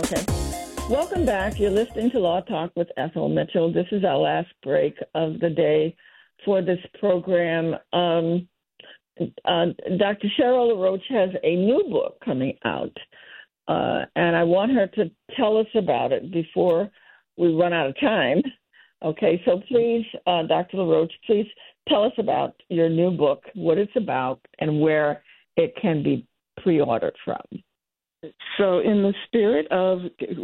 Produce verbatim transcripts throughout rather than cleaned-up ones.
Okay. Welcome back. You're listening to Law Talk with Ethel Mitchell. This is our last break of the day for this program. Um, uh, Doctor Cheryl LaRoche has a new book coming out, uh, and I want her to tell us about it before we run out of time. Okay, so please, uh, Doctor LaRoche, please tell us about your new book, what it's about, and where it can be pre-ordered from. So in the spirit of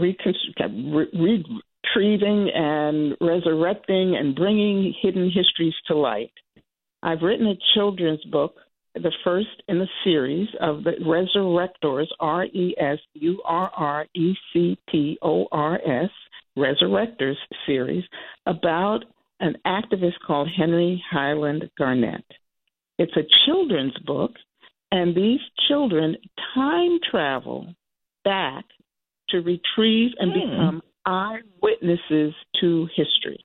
reconstru- retrieving and resurrecting and bringing hidden histories to light, I've written a children's book, the first in the series of the Resurrectors, R E S U R R E C T O R S, Resurrectors series, about an activist called Henry Highland Garnet. It's a children's book, and these children time travel back to retrieve and hmm. become eyewitnesses to history.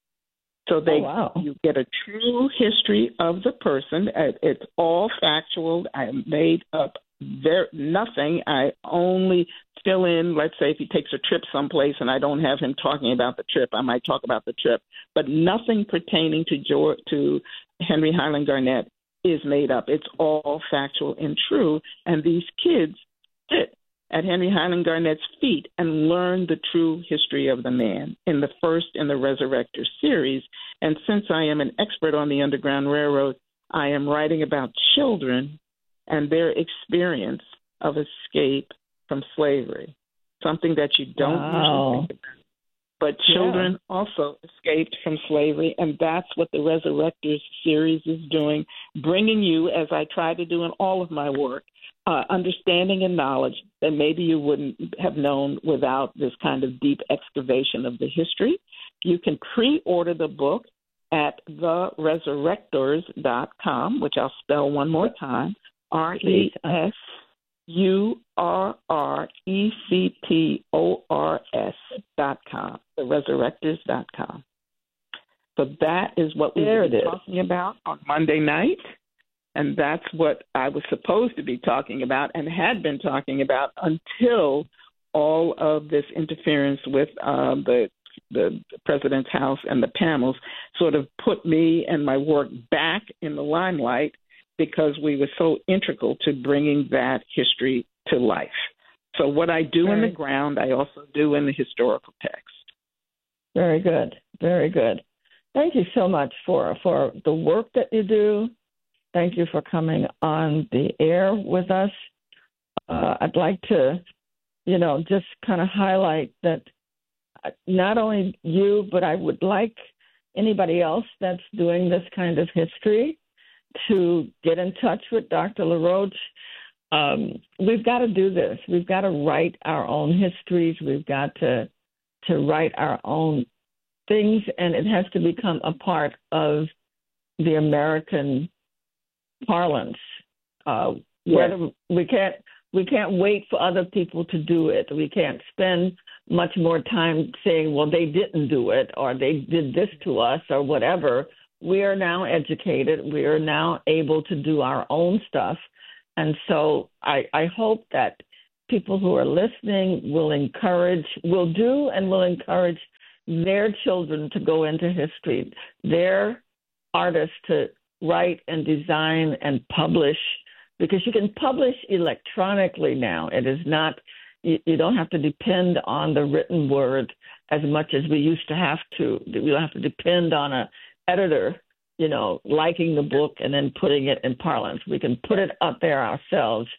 So they, oh, wow. you get a true history of the person. It's all factual. I made up there nothing. I only fill in, let's say if he takes a trip someplace and I don't have him talking about the trip, I might talk about the trip. But nothing pertaining to George, to Henry Highland Garnet is made up. It's all factual and true. And these kids sit at Henry Highland Garnet's feet and learn the true history of the man in the first in the Resurrector series. And since I am an expert on the Underground Railroad, I am writing about children and their experience of escape from slavery, something that you don't wow. usually think about. But children yeah. also escaped from slavery, and that's what the Resurrectors series is doing, bringing you, as I try to do in all of my work, uh, understanding and knowledge that maybe you wouldn't have known without this kind of deep excavation of the history. You can pre-order the book at the resurrectors dot com, which I'll spell one more time, R E S U R R E C T O R S dot com, the resurrectors dot com. So that is what we there were talking about on Monday night, and that's what I was supposed to be talking about and had been talking about until all of this interference with uh, the the President's House and the panels sort of put me and my work back in the limelight, because we were so integral to bringing that history to life. So what I do Very, in the ground, I also do in the historical text. Very good. Very good. Thank you so much for, for the work that you do. Thank you for coming on the air with us. Uh, I'd like to, you know, just kind of highlight that not only you, but I would like anybody else that's doing this kind of history to get in touch with Doctor LaRoche. Um, we've got to do this. We've got to write our own histories. We've got to to write our own things, and it has to become a part of the American parlance. Uh, yes. Whether we can't we can't wait for other people to do it. We can't spend much more time saying, well, they didn't do it, or they did this to us, or whatever. We are now educated. We are now able to do our own stuff. And so I, I hope that people who are listening will encourage, will do and will encourage their children to go into history, their artists to write and design and publish, because you can publish electronically now. It is not, you, you don't have to depend on the written word as much as we used to have to. We don't have to depend on a editor, you know, liking the book and then putting it in parlance. We can put it up there ourselves.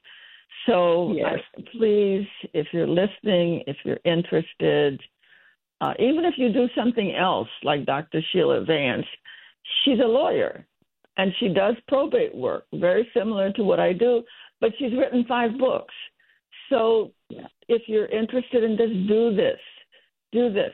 So yes. uh, please, if you're listening, if you're interested, uh, even if you do something else like Doctor Sheila Vance, she's a lawyer and she does probate work, very similar to what I do, but she's written five books. So yeah. if you're interested in this, do this, do this.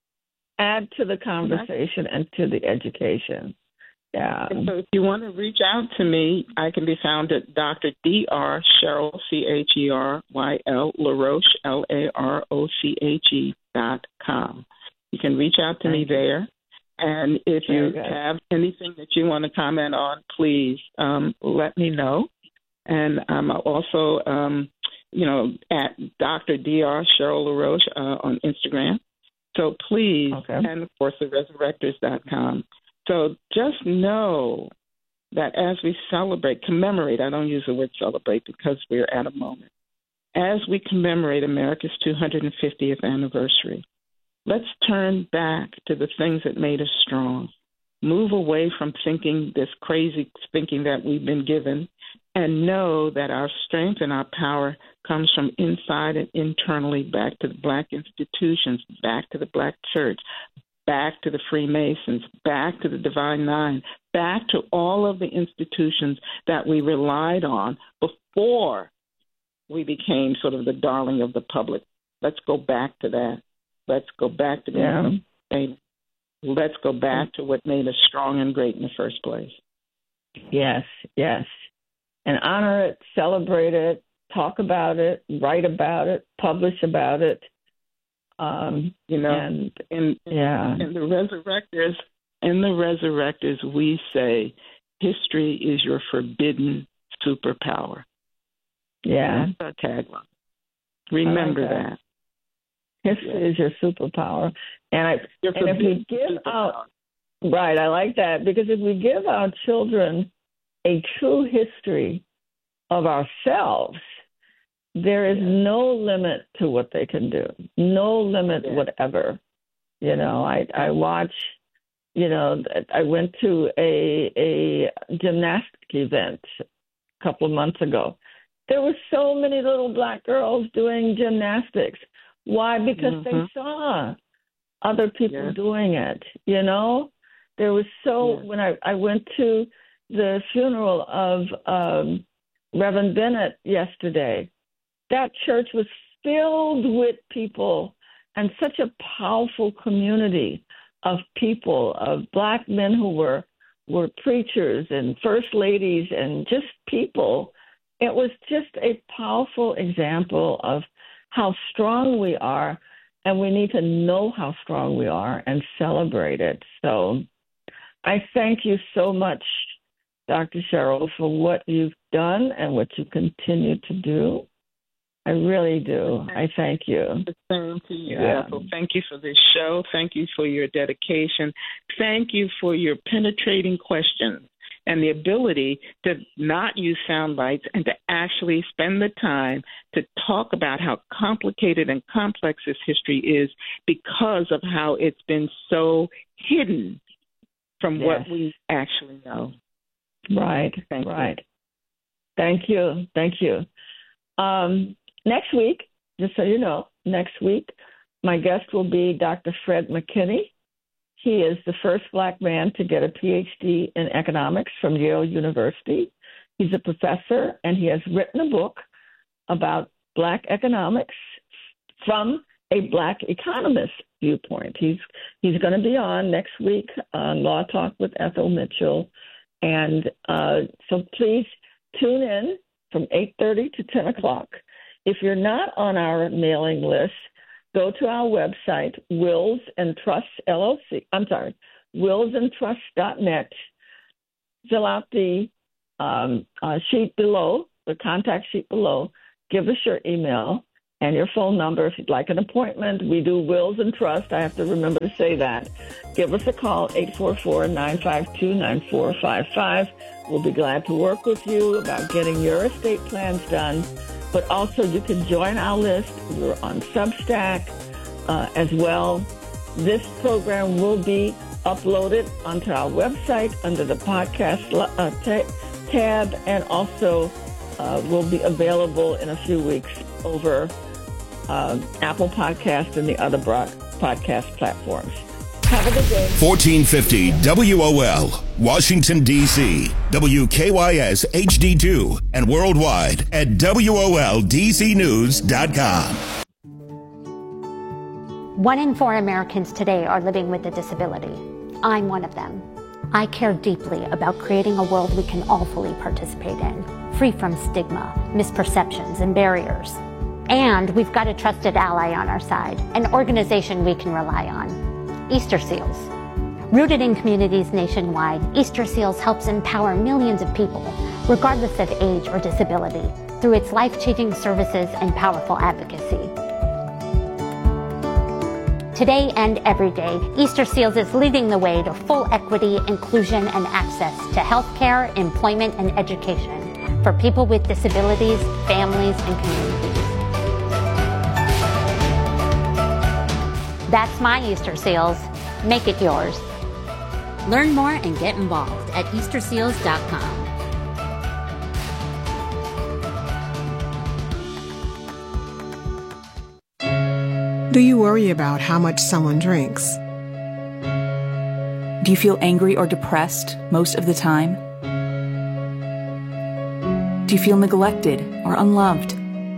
Add to the conversation and to the education. Yeah. And so if you want to reach out to me, I can be found at Doctor D R Cheryl, C H E R Y L, LaRoche, L A R O C H E dot com. You can reach out to Thank me you. there. And if Very you good. have anything that you want to comment on, please um, let me know. And I'm also um, you know, at Doctor Dr Cheryl LaRoche uh, on Instagram. So please, okay. And of course, the resurrectors dot com. So just know that as we celebrate, commemorate, I don't use the word celebrate because we're at a moment, as we commemorate America's two hundred fiftieth anniversary, let's turn back to the things that made us strong. Move away from thinking this crazy thinking that we've been given, and know that our strength and our power comes from inside and internally, back to the Black institutions, back to the Black church, back to the Freemasons, back to the Divine Nine, back to all of the institutions that we relied on before we became sort of the darling of the public. Let's go back to that. Let's go back to yeah. being Let's go back to what made us strong and great in the first place. Yes, yes. And honor it, celebrate it, talk about it, write about it, publish about it. Um, you know, and, in, yeah. in the resurrectors, in the resurrectors, we say history is your forbidden superpower. Yeah. That's our tagline. Remember like that. that. History yeah. is your superpower. And, I, and if we give out, right, I like that, because if we give our children a true history of ourselves, there is yeah. no limit to what they can do, no limit yeah. whatever. You know, I, I watch, you know, I went to a, a gymnastic event a couple of months ago. There were so many little Black girls doing gymnastics. Why? Because mm-hmm. they saw other people yeah. doing it, you know? There was so, yeah. when I, I went to the funeral of um, Reverend Bennett yesterday, that church was filled with people, and such a powerful community of people, of Black men who were, were preachers and first ladies and just people. It was just a powerful example of how strong we are, and we need to know how strong we are and celebrate it. So I thank you so much, Doctor Cheryl, for what you've done and what you continue to do. I really do. I thank you. The same to you, yeah. Ethel. Thank you for this show. Thank you for your dedication. Thank you for your penetrating questions and the ability to not use sound bites and to actually spend the time to talk about how complicated and complex this history is because of how it's been so hidden from yes. what we actually know. Right, Thank right. You. Thank you, thank you. Um, next week, just so you know, next week, my guest will be Doctor Fred McKinney. He is the first Black man to get a P H D in economics from Yale University. He's a professor, and he has written a book about Black economics from a Black economist viewpoint. He's he's going to be on next week on Law Talk with Ethel Mitchell. And uh, so please tune in from eight thirty to ten o'clock. If you're not on our mailing list, go to our website, Wills and Trust L L C. I'm sorry, wills and trust dot net. Fill out the um, uh, sheet below, the contact sheet below. Give us your email and your phone number if you'd like an appointment. We do wills and trust. I have to remember to say that. Give us a call, eight four four, nine five two, nine four five five. We'll be glad to work with you about getting your estate plans done. But also you can join our list. We're on Substack uh, as well. This program will be uploaded onto our website under the podcast uh, t- tab, and also uh, will be available in a few weeks over uh, Apple Podcast and the other broad podcast platforms. Have a good day. fourteen fifty W O L, Washington, D C, W K Y S H D two, and worldwide at W O L D C news dot com. One in four Americans today are living with a disability. I'm one of them. I care deeply about creating a world we can all fully participate in, free from stigma, misperceptions, and barriers. And we've got a trusted ally on our side, an organization we can rely on. Easter Seals. Rooted in communities nationwide, Easter Seals helps empower millions of people, regardless of age or disability, through its life-changing services and powerful advocacy. Today and every day, Easter Seals is leading the way to full equity, inclusion, and access to healthcare, employment, and education for people with disabilities, families, and communities. That's my Easter Seals. Make it yours. Learn more and get involved at easter seals dot com. Do you worry about how much someone drinks? Do you feel angry or depressed most of the time? Do you feel neglected or unloved?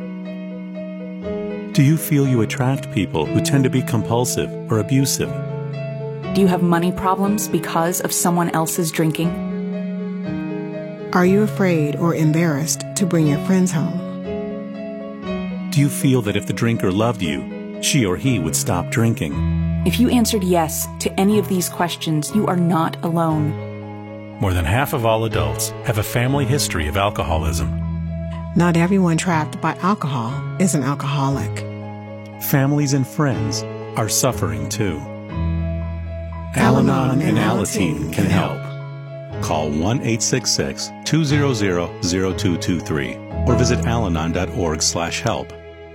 Do you feel you attract people who tend to be compulsive or abusive? Do you have money problems because of someone else's drinking? Are you afraid or embarrassed to bring your friends home? Do you feel that if the drinker loved you, she or he would stop drinking? If you answered yes to any of these questions, you are not alone. More than half of all adults have a family history of alcoholism. Not everyone trapped by alcohol is an alcoholic. Families and friends are suffering too. Al-Anon and Alateen can help. Call one eight six six, two zero zero, zero two two three or visit alanon dot org slash help.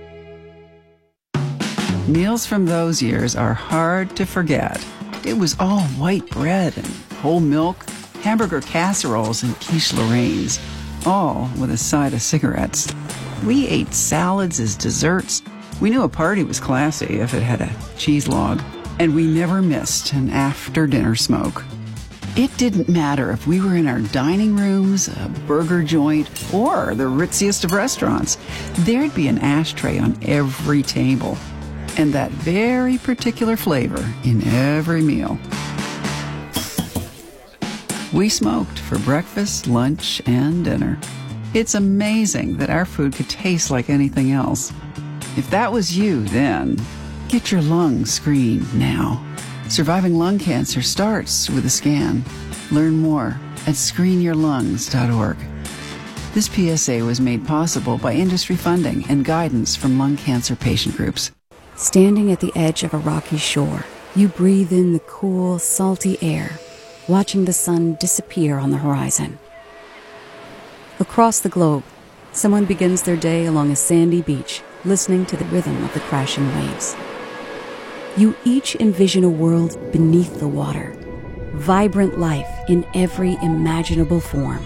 Meals from those years are hard to forget. It was all white bread and whole milk, hamburger casseroles and quiche Lorraines, all with a side of cigarettes. We ate salads as desserts. We knew a party was classy if it had a cheese log, and we never missed an after-dinner smoke. It didn't matter if we were in our dining rooms, a burger joint, or the ritziest of restaurants. There'd be an ashtray on every table, and that very particular flavor in every meal. We smoked for breakfast, lunch, and dinner. It's amazing that our food could taste like anything else. If that was you then, get your lungs screened now. Surviving lung cancer starts with a scan. Learn more at screen your lungs dot org. This P S A was made possible by industry funding and guidance from lung cancer patient groups. Standing at the edge of a rocky shore, you breathe in the cool, salty air, watching the sun disappear on the horizon. Across the globe, someone begins their day along a sandy beach, listening to the rhythm of the crashing waves. You each envision a world beneath the water, vibrant life in every imaginable form.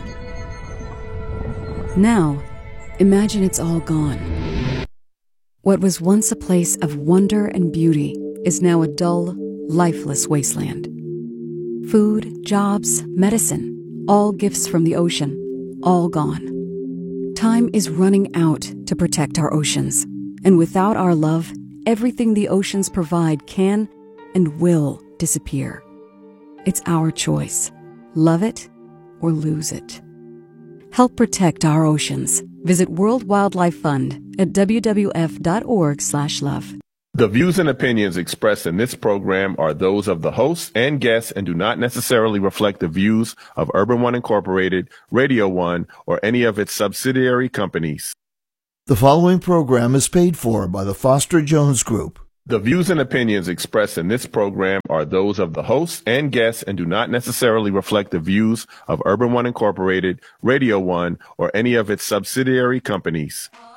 Now, imagine it's all gone. What was once a place of wonder and beauty is now a dull, lifeless wasteland. Food, jobs, medicine, all gifts from the ocean, all gone. Time is running out to protect our oceans, and without our love, everything the oceans provide can and will disappear. It's our choice. Love it or lose it. Help protect our oceans. Visit World Wildlife Fund at w w f dot org slash love. The views and opinions expressed in this program are those of the hosts and guests and do not necessarily reflect the views of Urban One Incorporated, Radio One, or any of its subsidiary companies. The following program is paid for by the Foster Jones Group. The views and opinions expressed in this program are those of the hosts and guests and do not necessarily reflect the views of Urban One Incorporated, Radio One, or any of its subsidiary companies.